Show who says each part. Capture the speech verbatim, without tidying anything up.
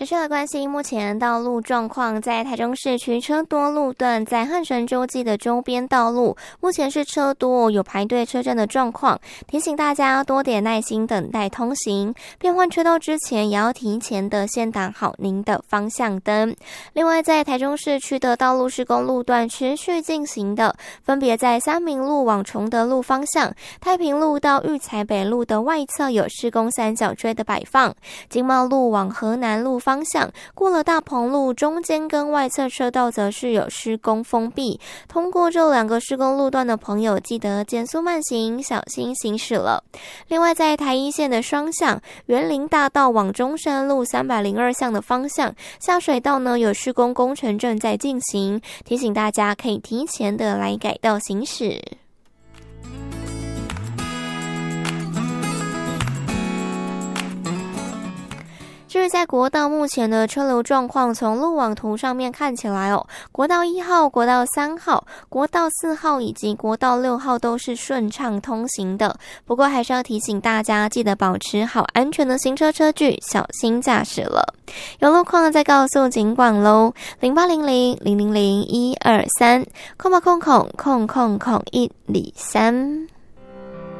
Speaker 1: 持续的关心目前道路状况，在台中市区车多路段，在汉神洲际的周边道路，目前是车多，有排队车阵的状况，提醒大家多点耐心等待通行，变换车道之前也要提前的先打好您的方向灯。另外，在台中市区的道路施工路段持续进行的，分别在三民路往崇德路方向、太平路到育才北路的外侧有施工三角锥的摆放，经贸路往河南路方向过了大鹏路中间跟外侧车道则是有施工封闭，通过这两个施工路段的朋友记得减速慢行，小心行驶了。另外，在台一线的双向园林大道往中山路三百零二巷的方向下水道呢有施工工程正在进行，提醒大家可以提前的来改道行驶。至于在国道目前的车流状况，从路网图上面看起来哦，国道一号、国道三号、国道四号以及国道六号都是顺畅通行的。不过还是要提醒大家，记得保持好安全的行车车距，小心驾驶了。有路况再告诉警管喽，零八零零零零零一二三，空吧空空空空空一里三。